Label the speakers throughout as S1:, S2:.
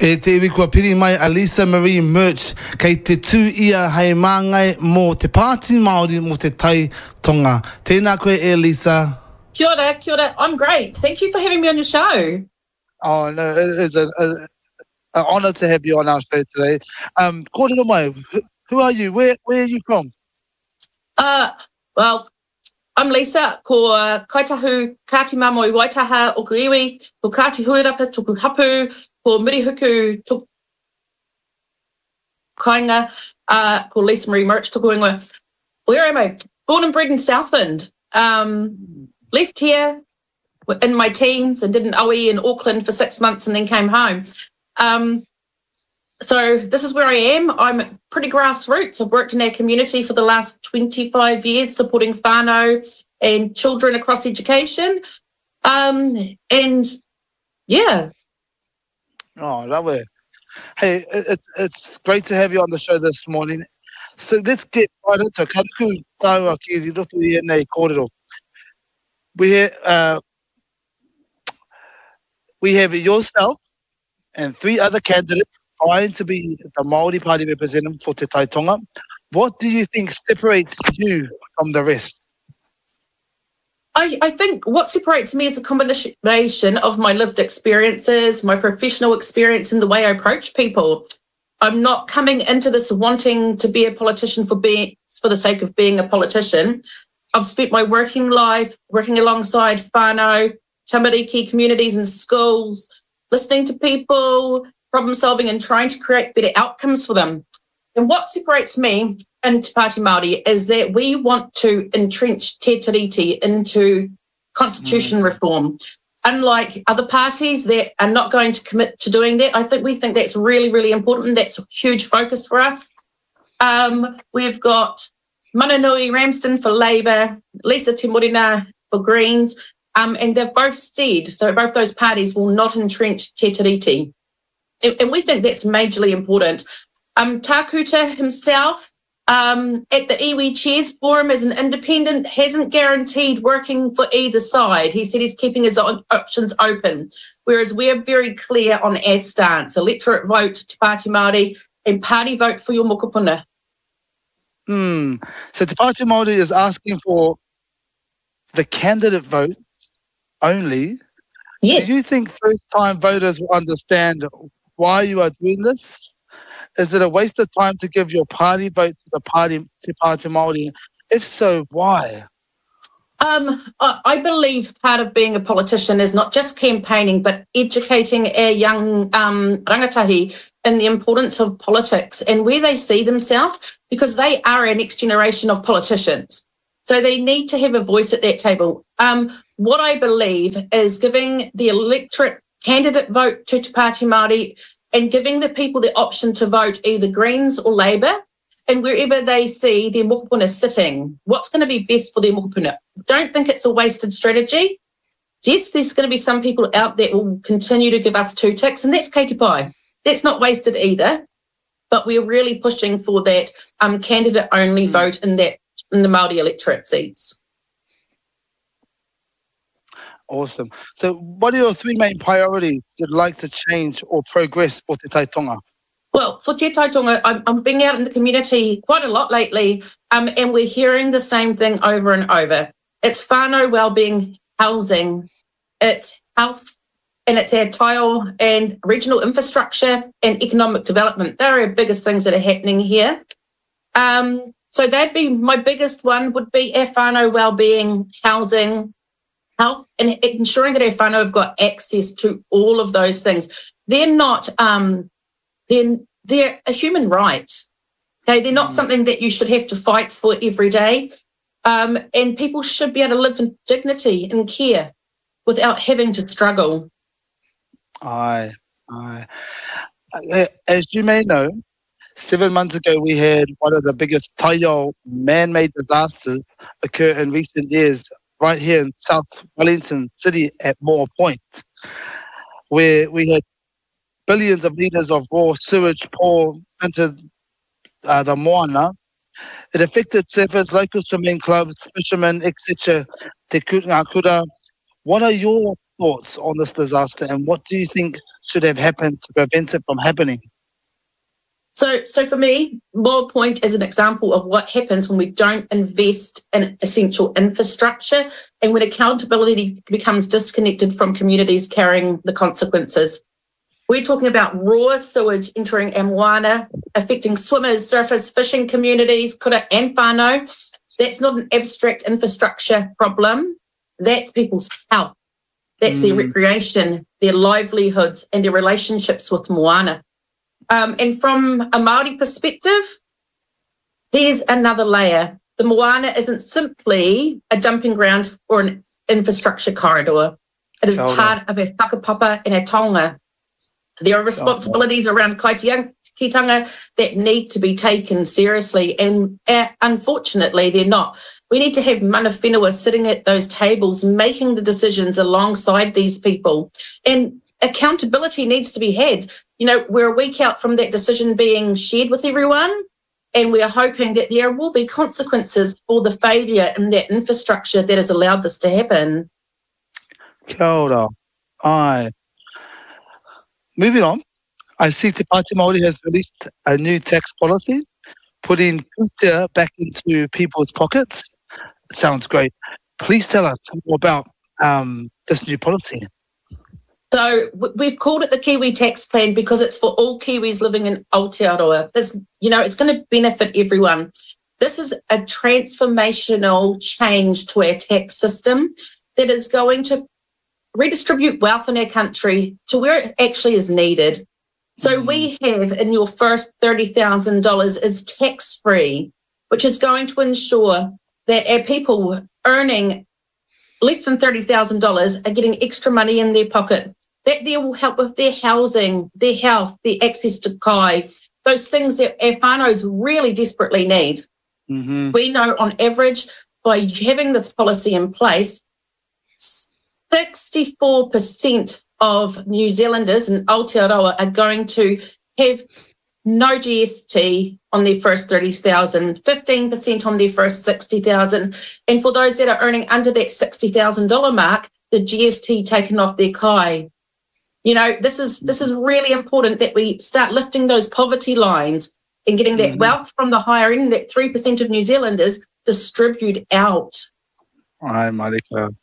S1: E te iwi kua piri mai a Lisa Marie Murch kei te tū ia hei māngai mō te Pāti Māori mō te Tai Tonga. Tēnā koe e Lisa.
S2: Kia ora, kia ora. I'm great. Thank you for having me on your show.
S3: Oh, no, it is an honour to have you on our show today. Kōrero mai, who are you? Where are you from?
S2: Well, I'm Lisa, ko Kaitahu Kāti Mamo i Waitaha o Kuiwi, ko Kāti Huirapa tuku hapu, ko Mirihuku tuku kainga, ko Lisa Marie Murch tuku ingoa. Where am I? Born and bred in Southland. Left here in my teens and did an OE in Auckland for 6 months and then came home. So this is where I am. I'm pretty grassroots. I've worked in our community for the last 25 years, supporting whānau and children across education. And yeah.
S3: Oh, lovely. Hey, it's great to have you on the show this morning. So let's get right into it. Karuku taua ki roto I nei kōrero. We have yourself and 3 other candidates vying to be the Māori Party representative for Te Tai Tonga. What do you think separates you from the rest?
S2: I think what separates me is a combination of my lived experiences, my professional experience, and the way I approach people. I'm not coming into this wanting to be a politician for the sake of being a politician. I've spent my working life working alongside whānau, tamariki communities and schools, listening to people, problem solving and trying to create better outcomes for them. And what separates me and Te Pāti Māori is that we want to entrench Te Tiriti into constitution reform. Unlike other parties that are not going to commit to doing that, we think that's really, really important. That's a huge focus for us. We've got Mananui Ramsden for Labour, Lisa Timorina for Greens, and they've both said that both those parties will not entrench Te Tiriti. And we think that's majorly important. Tākuta himself at the iwi Chairs Forum as an independent hasn't guaranteed working for either side. He said he's keeping his options open, whereas we're very clear on our stance. Electorate vote Te Pāti Māori and party vote for your mokopuna.
S3: So Te Pāti Māori is asking for the candidate votes only.
S2: Yes.
S3: Do you think first-time voters will understand why you are doing this? Is it a waste of time to give your party vote to the party Te Pāti Māori? If so, why?
S2: I believe part of being a politician is not just campaigning, but educating our young rangatahi in the importance of politics and where they see themselves, because they are our next generation of politicians. So they need to have a voice at that table. What I believe is giving the electorate candidate vote to Te Pāti Māori and giving the people the option to vote either Greens or Labour, and wherever they see their mokopuna sitting, what's going to be best for their mokopuna. Don't think it's a wasted strategy. Yes, there's going to be some people out there that will continue to give us 2 ticks, and that's Katy Pie. That's not wasted either, but we're really pushing for that candidate-only vote in the Māori electorate seats.
S3: Awesome. So what are your 3 main priorities you'd like to change or progress for Te Tai Tonga?
S2: Well, for Te Tai Tonga, I'm being out in the community quite a lot lately, and we're hearing the same thing over and over. It's whānau wellbeing, housing, it's health, and it's our tile and regional infrastructure and economic development. They're our biggest things that are happening here. So that'd be my biggest one, would be our whānau wellbeing, housing, health, and ensuring that our whānau have got access to all of those things. They're not, they're a human right. Okay, they're not something that you should have to fight for every day. And people should be able to live in dignity and care without having to struggle.
S3: Aye. As you may know, 7 months ago we had one of the biggest taiao man-made disasters occur in recent years right here in South Wellington City at Moore Point, where we had billions of litres of raw sewage pour into the moana. It affected surfers, local swimming clubs, fishermen, etc. Te Kūtanga Kura. What are your thoughts on this disaster, and what do you think should have happened to prevent it from happening?
S2: So for me, Moa Point is an example of what happens when we don't invest in essential infrastructure and when accountability becomes disconnected from communities carrying the consequences. We're talking about raw sewage entering our moana, affecting swimmers, surfers, fishing communities, kura and whānau. That's not an abstract infrastructure problem. That's people's health. That's their recreation, their livelihoods, and their relationships with moana. And from a Māori perspective, there's another layer. The moana isn't simply a dumping ground or an infrastructure corridor. It is part of our whakapapa and our taonga. There are responsibilities around kaitiakitanga that need to be taken seriously, and unfortunately they're not. We need to have mana whenua sitting at those tables making the decisions alongside these people, and accountability needs to be had. You know, we're a week out from that decision being shared with everyone, and we are hoping that there will be consequences for the failure in that infrastructure that has allowed this to happen.
S3: Kia ora. Aye. Moving on, I see Te Pāti Māori has released a new tax policy, putting putia back into people's pockets. Sounds great. Please tell us more about this new policy.
S2: So we've called it the Kiwi Tax Plan because it's for all Kiwis living in Aotearoa. It's going to benefit everyone. This is a transformational change to our tax system that is going to redistribute wealth in our country to where it actually is needed. So we have in your first $30,000 is tax-free, which is going to ensure that our people earning less than $30,000 are getting extra money in their pocket. That there will help with their housing, their health, their access to kai, those things that our whānaus really desperately need. We know on average, by having this policy in place, 64% of New Zealanders in Aotearoa are going to have no GST on their first 30,000, 15% on their first 60,000. And for those that are earning under that $60,000 mark, the GST taken off their kai. You know, this is really important that we start lifting those poverty lines and getting that wealth from the higher end, that 3% of New Zealanders distribute out.
S3: Hi, Marika.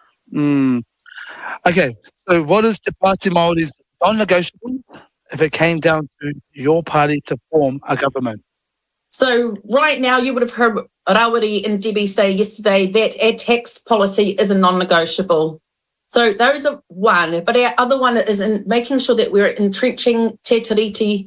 S3: Okay, so what is Te Pāti Māori's non-negotiables if it came down to your party to form a government?
S2: So right now you would have heard Rawiri and Debbie say yesterday that our tax policy is a non-negotiable. So those are one, but our other one is in making sure that we're entrenching Te Tiriti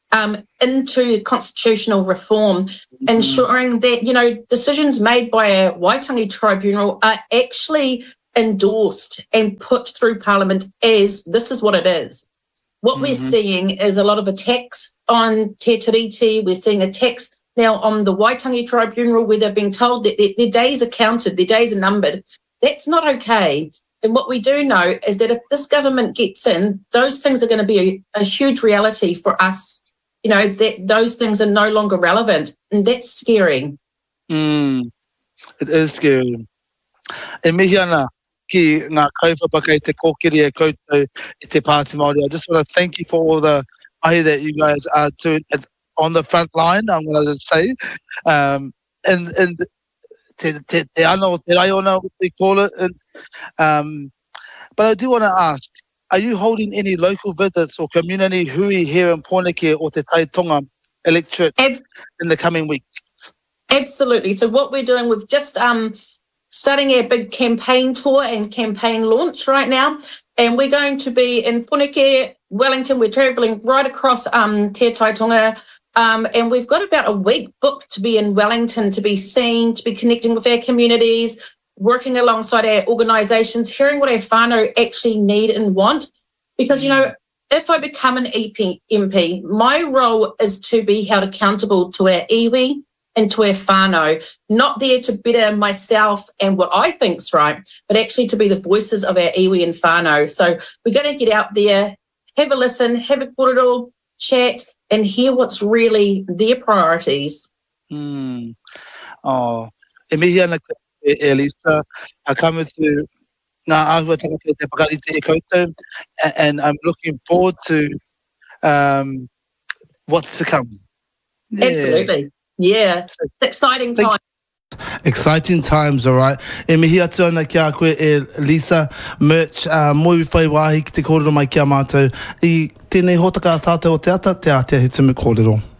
S2: into constitutional reform, ensuring that, you know, decisions made by a Waitangi Tribunal are actually endorsed and put through Parliament as this is what it is. What we're seeing is a lot of attacks on Te Tiriti. We're seeing attacks now on the Waitangi Tribunal where they're being told that their days are counted, their days are numbered. That's not okay. And what we do know is that if this government gets in, those things are going to be a huge reality for us. You know, that those things are no longer relevant. And that's scary.
S3: It is scary. E mihi ana ki ngā kaupapa i te kōkiri e koutou i Te Pāti Māori. I just want to thank you for all the mahi that you guys are doing on the front line, I'm going to just say. And te ano, te raiona, what we call it. But I do want to ask, are you holding any local visits or community hui here in Pōneke or Te Taitonga electorate in the coming weeks?
S2: Absolutely. So what we're doing, we've just starting our big campaign tour and campaign launch right now. And we're going to be in Pōneke, Wellington. We're travelling right across Te Taitonga. And we've got about a week booked to be in Wellington, to be seen, to be connecting with our communities, working alongside our organisations, hearing what our whānau actually need and want. Because, you know, if I become an MP, my role is to be held accountable to our iwi and to our whānau, not there to better myself and what I think's right, but actually to be the voices of our iwi and whānau. So we're going to get out there, have a listen, have a kōrero, chat, and hear what's really their priorities.
S3: Oh, e mihi ana Elisa, a kamutu Ngā āhua taka te pakarite e koutou, and I'm looking forward to what's to come. Yeah.
S2: Absolutely. Yeah. It's exciting time.
S1: Exciting times, all right. E mihi atu ana ki a koe e Lisa Murch, moi whai wāhi ki te kōrero mai ki a mātou. I tēnei hotaka tātou o te ata, te ātea he tumu kōrero.